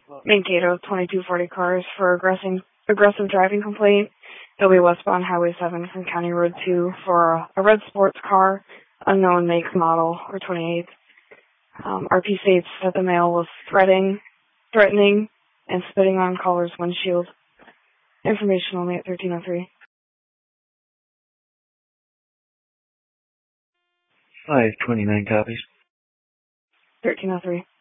Mankato 2240 cars for aggressive driving complaint. It'll be westbound Highway 7 from County Road 2 for a red sports car, unknown make, model, or 28. RP states that the male was threatening, and spitting on caller's windshield. Information only at 1303. 529 copies. 1303.